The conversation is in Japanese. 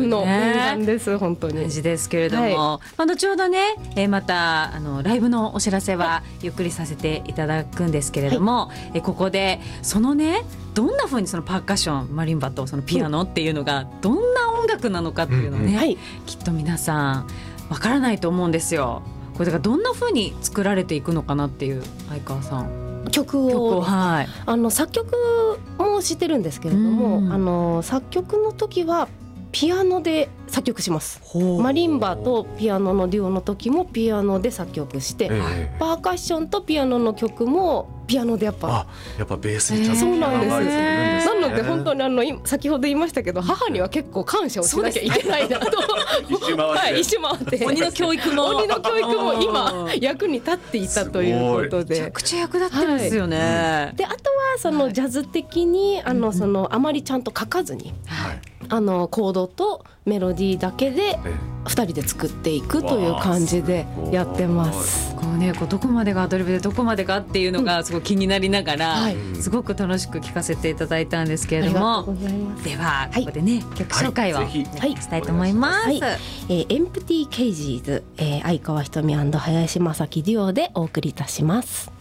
念の念願です本当に感じですけれども、後ほどね、またライブのお知らせはゆっくりさせていただくんですけれども、ここでそのねどんな風にそのパーカッションマリンバとそのピアノっていうのがどんな音楽なのかっていうのをね、きっと皆さんわからないと思うんですよ。これだからどんな風に作られていくのかなっていう相川さん曲を作曲もしてるんですけれども、作曲の時はピアノで作曲します。マリンバとピアノのデュオの時もピアノで作曲して、パーカッションとピアノの曲もピアノでやっぱベースにちゃんとそうなんです。 流れてるんですね。 なので本当に先ほど言いましたけど母には結構感謝をしなきゃいけないなと一周回って鬼の教育も今役に立っていたということでめちゃくちゃ役立ってますよね。 であとはそのジャズ的にそのあまりちゃんと書かずに、コードとメロディーだけで2人で作っていくという感じでやってます。 こうね、どこまでがアドリブでどこまでかっていうのがすごい気になりながら、すごく楽しく聞かせていただいたんですけれども、ではここでね、曲紹介をしたいと思います。 エンプティケージーズ、相川ひとみ&林正樹デュオでお送りいたします。